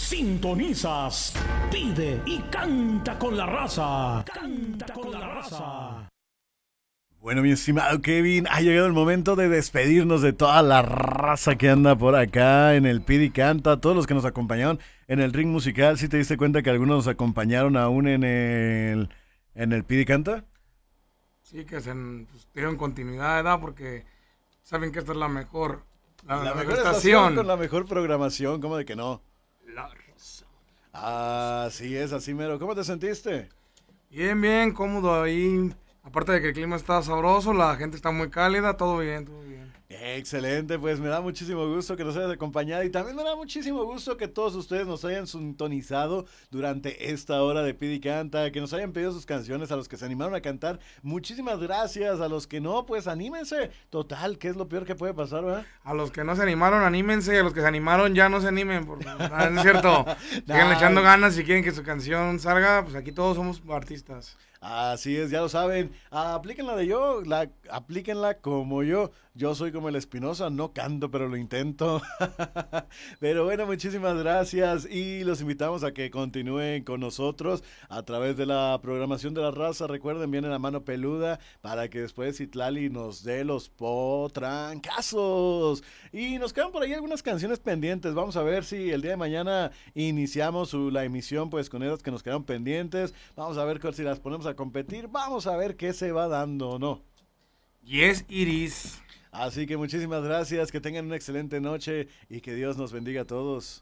Sintonizas, pide y canta con la raza. Canta con la raza. Bueno, mi estimado Kevin, ha llegado el momento de despedirnos de toda la raza que anda por acá en el Pide y Canta, todos los que nos acompañaron en el ring musical. ¿Sí te diste cuenta que algunos nos acompañaron aún en el Pide y Canta? Sí, que pues, dieron continuidad, ¿verdad? Porque saben que esta es la mejor, la mejor estación. Con la mejor programación, ¿cómo de que no? La raza. Así es, así mero. ¿Cómo te sentiste? Bien, bien, cómodo ahí. Aparte de que el clima está sabroso, la gente está muy cálida, todo bien, todo bien. Excelente, pues me da muchísimo gusto que nos hayas acompañado y también me da muchísimo gusto que todos ustedes nos hayan sintonizado durante esta hora de Pide y Canta, que nos hayan pedido sus canciones, a los que se animaron a cantar, muchísimas gracias, a los que no, pues anímense, total, ¿qué es lo peor que puede pasar, verdad? A los que no se animaron, anímense, a los que se animaron ya no se animen, porque no es cierto, sigan echando ganas si quieren que su canción salga, pues aquí todos somos artistas. Así es, ya lo saben, aplíquenla como yo soy como el Espinosa, no canto pero lo intento, pero bueno, muchísimas gracias y los invitamos a que continúen con nosotros a través de la programación de la raza. Recuerden, viene la mano peluda para que después Citlali nos dé los potrancazos y nos quedan por ahí algunas canciones pendientes. Vamos a ver si el día de mañana iniciamos la emisión pues con esas que nos quedaron pendientes. Vamos a ver si las ponemos a competir, vamos a ver qué se va dando, ¿no? Yes, Iris. Así que muchísimas gracias, que tengan una excelente noche y que Dios nos bendiga a todos.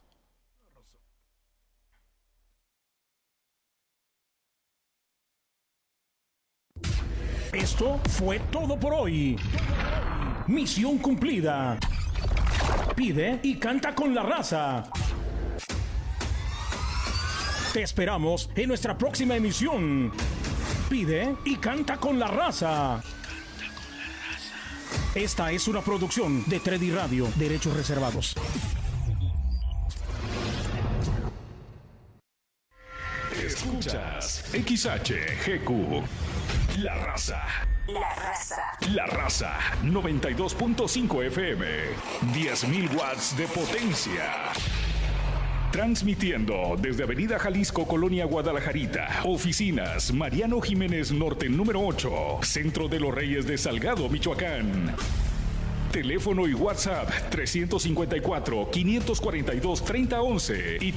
Esto fue todo por hoy. Misión cumplida. Pide y canta con la raza. Te esperamos en nuestra próxima emisión. Pide y canta con la raza. Esta es una producción de 3D Radio, derechos reservados. Escuchas XHGQ. La Raza. La Raza. La Raza 92.5 FM. 10.000 watts de potencia. Transmitiendo desde Avenida Jalisco, Colonia Guadalajarita. Oficinas Mariano Jiménez Norte número 8. Centro de los Reyes de Salgado, Michoacán. Teléfono y WhatsApp 354-542-3011 y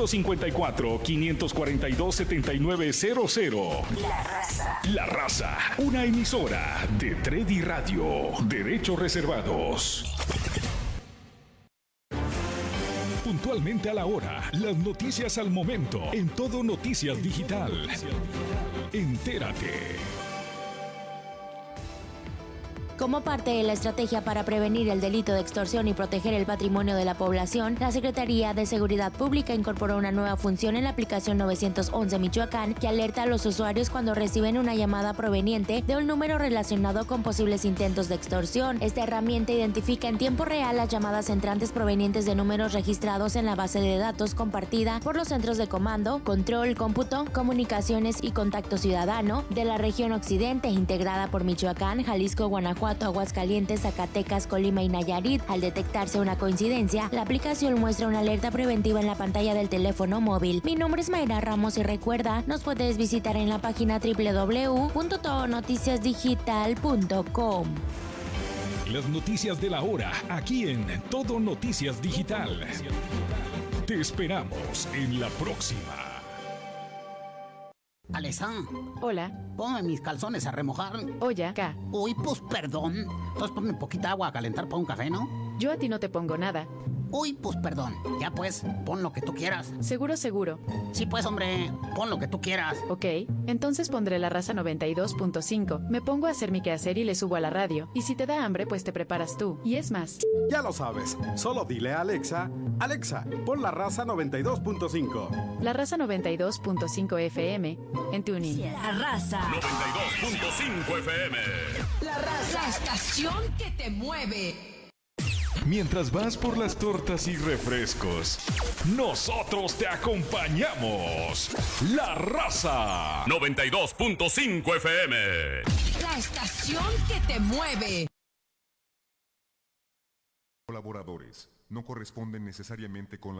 354-542-7900. La Raza. La Raza, una emisora de 3D Radio, derechos reservados. Puntualmente a la hora, las noticias al momento, en Todo Noticias Digital. Entérate. Como parte de la estrategia para prevenir el delito de extorsión y proteger el patrimonio de la población, la Secretaría de Seguridad Pública incorporó una nueva función en la aplicación 911 Michoacán que alerta a los usuarios cuando reciben una llamada proveniente de un número relacionado con posibles intentos de extorsión. Esta herramienta identifica en tiempo real las llamadas entrantes provenientes de números registrados en la base de datos compartida por los centros de comando, control, cómputo, comunicaciones y contacto ciudadano de la región occidente, integrada por Michoacán, Jalisco, Guanajuato, Aguascalientes, Zacatecas, Colima y Nayarit. Al detectarse una coincidencia, la aplicación muestra una alerta preventiva en la pantalla del teléfono móvil. Mi nombre es Mayra Ramos y recuerda, nos puedes visitar en la página www.todonoticiasdigital.com. Las noticias de la hora, aquí en Todo Noticias Digital. Te esperamos en la próxima. Alesa. Hola. Ponme mis calzones a remojar. Oye, acá. Uy, pues perdón. Entonces ponme poquita agua a calentar para un café, ¿no? Yo a ti no te pongo nada. Uy, pues perdón. Ya pues, pon lo que tú quieras. Seguro. Sí, pues, hombre, pon lo que tú quieras. Ok, entonces pondré La Raza 92.5. Me pongo a hacer mi quehacer y le subo a la radio. Y si te da hambre, pues te preparas tú. Y es más. Ya lo sabes. Solo dile a Alexa, Alexa, pon La Raza 92.5. La Raza 92.5 FM en TuneIn. La Raza. 92.5 FM. La Raza. La estación que te mueve. Mientras vas por las tortas y refrescos, nosotros te acompañamos. La Raza 92.5 FM. La estación que te mueve. Colaboradores no corresponden necesariamente con la